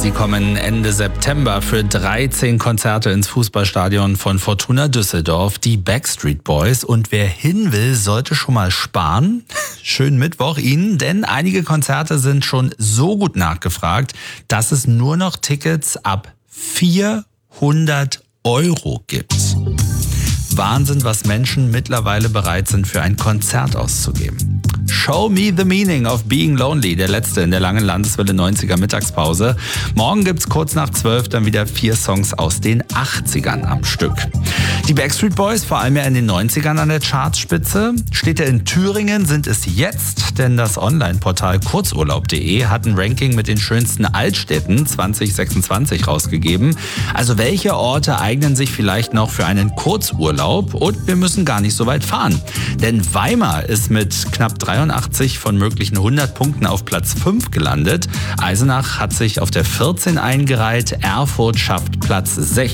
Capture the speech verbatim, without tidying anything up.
Sie kommen Ende September für dreizehn Konzerte ins Fußballstadion von Fortuna Düsseldorf, die Backstreet Boys. Und wer hin will, sollte schon mal sparen. Schönen Mittwoch Ihnen, denn einige Konzerte sind schon so gut nachgefragt, dass es nur noch Tickets ab vierhundert Euro gibt. Wahnsinn, was Menschen mittlerweile bereit sind, für ein Konzert auszugeben. Show Me the Meaning of Being Lonely, der letzte in der langen Landeswelle neunziger Mittagspause. Morgen gibt's kurz nach zwölf dann wieder vier Songs aus den achtzigern am Stück. Die Backstreet Boys, vor allem ja in den neunzigern an der Chartspitze. Städte in Thüringen sind es jetzt, denn das Online-Portal kurzurlaub punkt de hat ein Ranking mit den schönsten Altstädten zwanzig sechsundzwanzig rausgegeben. Also welche Orte eignen sich vielleicht noch für einen Kurzurlaub? Und wir müssen gar nicht so weit fahren. Denn Weimar ist mit knapp dreiundachtzig von möglichen hundert Punkten auf Platz fünf gelandet. Eisenach hat sich auf der vierzehn eingereiht. Erfurt schafft Platz sechzehn.